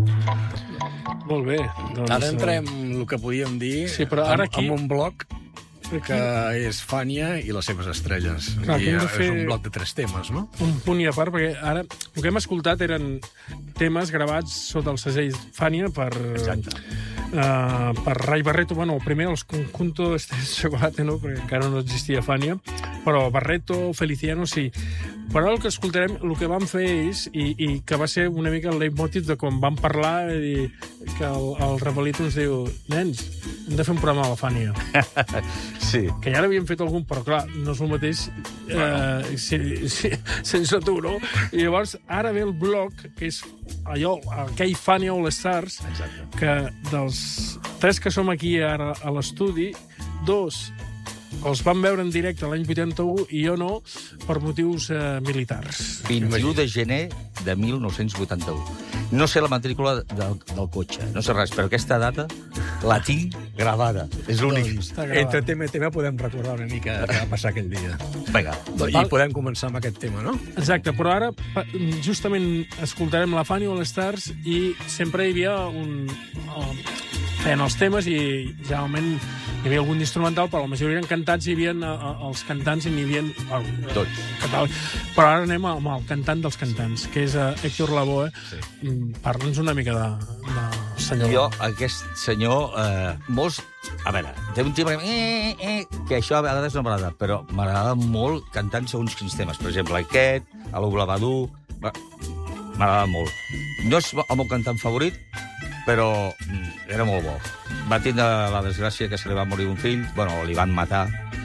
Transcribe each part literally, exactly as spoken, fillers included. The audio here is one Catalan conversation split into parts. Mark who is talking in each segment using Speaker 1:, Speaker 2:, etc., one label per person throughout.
Speaker 1: Molt bé. Doncs,
Speaker 2: ara entrem el que podíem dir
Speaker 1: sí, però ara
Speaker 2: amb,
Speaker 1: aquí...
Speaker 2: amb un bloc que és Fània i les seves estrelles.
Speaker 1: Clar,
Speaker 2: I
Speaker 1: hem de
Speaker 2: és
Speaker 1: fer
Speaker 2: un bloc de tres temes, no?
Speaker 1: un punt i a part, perquè ara el que hem escoltat eren temes gravats sota el segell Fània per...
Speaker 2: Exacte.
Speaker 1: Uh, per Ray Barreto, bueno, primer els Conjunto este Chocolate, no? Perquè encara no existia Fània, però Barreto, Feliciano, sí. Però el que escoltarem, el que van fer ells, i, i que va ser una mica el leitmotiv de quan vam parlar, i dir que el, el Rebolito ens diu, nens, hem de fer un programa a la Fània.
Speaker 3: Sí.
Speaker 1: Que ja l'havíem fet algun, però clar, no és el mateix eh, si, si, sense tu, no? I llavors, ara ve el bloc, que és allò, aquell Fània All Stars,
Speaker 2: Exacte.
Speaker 1: que dels tres que som aquí ara a l'estudi, dos els van veure en directe l'any vuitanta-u i jo no, per motius eh, militars.
Speaker 3: vint-i-u de gener de mil nou-cents vuitanta-u. No sé la matrícula del, del cotxe, no sé res, però aquesta data la tinc gravada. És l'únic.
Speaker 2: Doncs,
Speaker 1: Està gravat.
Speaker 2: entre tema i tema podem recordar una mica què va passar aquell dia.
Speaker 3: Vinga.
Speaker 2: I podem començar amb aquest tema, no?
Speaker 1: Exacte, però ara pa- justament escoltarem la Fània All Stars i sempre hi havia un... Uh, feien els temes i generalment hi havia algun instrumental, però la majoria eren cantats i hi havia uh, els cantants i n'hi havia... Uh,
Speaker 3: Tots.
Speaker 1: Català. Però ara anem amb el cantant dels cantants, que és uh, Héctor Lavoe.
Speaker 3: Sí.
Speaker 1: Mm, Parla'ns una mica de, de senyor.
Speaker 3: Jo, aquest senyor, eh, molts... A veure, té un timbre... Eh, eh, que això a vegades no m'agrada, però m'agrada molt cantant segons quins temes. Per exemple, aquest, a l'Oblabadú... M'agrada molt. No és el meu cantant favorit, però mm, era molt bo. Va tindre la desgràcia que se li va morir un fill, bueno, li van matar.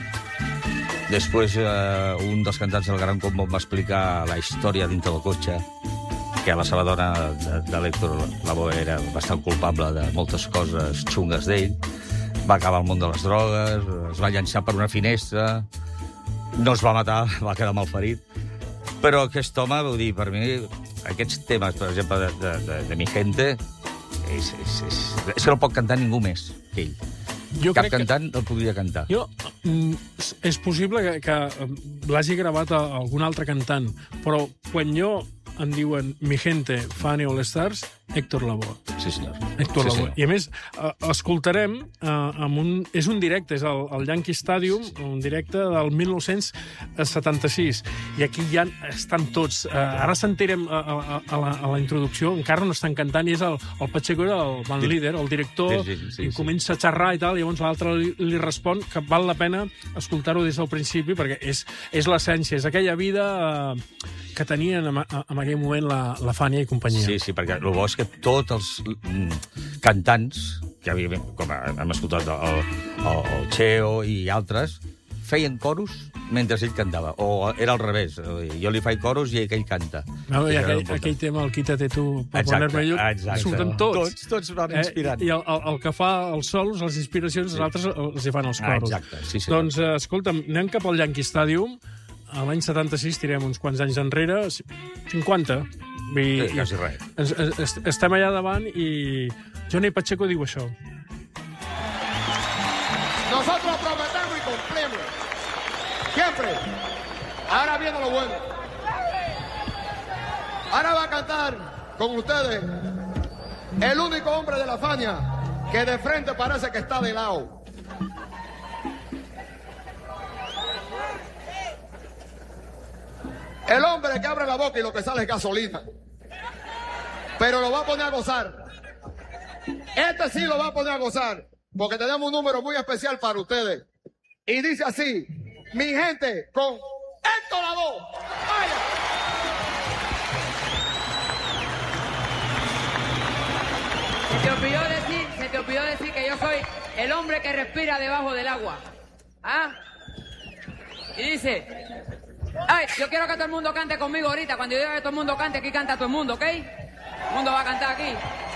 Speaker 3: Després, eh, un dels cantants del Gran Combo em va explicar la història dintre del cotxe, que la seva dona de, de l'Héctor Lavoe era bastant culpable de moltes coses xungues d'ell. Va acabar al món de les drogues, es va llançar per una finestra, no es va matar, va quedar malferit. Però aquest home, vull dir, per mi, aquests temes, per exemple, de, de, de, de Mi Gente, és, és, és, és que no pot cantar ningú més que ell.
Speaker 1: Jo
Speaker 3: Cap
Speaker 1: crec que-
Speaker 3: cantant el podria cantar.
Speaker 1: Jo, mm, és possible que, que l'hagi gravat a algun altre cantant, però quan jo em diuen Mi Gente, Fània All Stars, Héctor Lavoe.
Speaker 3: Sí, senyor.
Speaker 1: Héctor
Speaker 3: sí,
Speaker 1: Lavoe.
Speaker 3: senyor.
Speaker 1: I a més, eh, escoltarem eh, amb un... És un directe, és el, el Yankee Stadium, un directe del mil nou-cents setanta-sis. I aquí ja estan tots. Eh, ara sentirem a, a, a, la, a la introducció, encara no estan cantant, i és el, el Pacheco, era el band líder, el director,
Speaker 3: Sí, sí, sí,
Speaker 1: i
Speaker 3: sí.
Speaker 1: comença a xerrar i tal, i llavors l'altre li, li respon que val la pena escoltar-ho des del principi, perquè és, és l'essència, és aquella vida eh, que tenien en, en aquell moment la, la Fània i companyia.
Speaker 3: Sí, sí, perquè el bo és que tots els mm, cantants, que havíem, com hem escoltat el, el, el Cheo i altres, feien coros mentre ell cantava. O era al revés, jo li faig coros i aquell canta.
Speaker 1: No, i
Speaker 3: Això era
Speaker 1: aquell,
Speaker 3: important.
Speaker 1: aquell tema, el Quítate tu, per
Speaker 3: Exacte,
Speaker 1: poner-me jo,
Speaker 3: exacte.
Speaker 1: surten tots.
Speaker 3: Tots, tots van inspirant.
Speaker 1: Eh? I el, el, el que fa els solos, les inspiracions, els altres els hi fan els
Speaker 3: Ah,
Speaker 1: coros.
Speaker 3: exacte, sí, senyor.
Speaker 1: Doncs, eh, escolta'm, anem cap al Yankee Stadium. A l'any setanta-sis, tirem uns quants anys enrere, cinquanta. I,
Speaker 3: Sí, quasi res.
Speaker 1: ens, es, estem allà davant i Johnny Pacheco diu això.
Speaker 4: Nosotros prometemos y cumplimos. Siempre. Ahora viene lo bueno. Ahora va a cantar con ustedes el único hombre de la Fania que de frente parece que está de lado. El hombre que abre la boca y lo que sale es gasolina. Pero lo va a poner a gozar. Este sí lo va a poner a gozar. Porque tenemos un número muy especial para ustedes. Y dice así: mi gente con Héctor Lavoe. ¡Vaya!
Speaker 5: Se te olvidó decir, se te olvidó decir que yo soy el hombre que respira debajo del agua. ¿Ah? Y dice, ay, yo quiero que todo el mundo cante conmigo ahorita. Cuando yo diga que todo el mundo cante, aquí canta todo el mundo, ¿ok? Todo el mundo va a cantar aquí.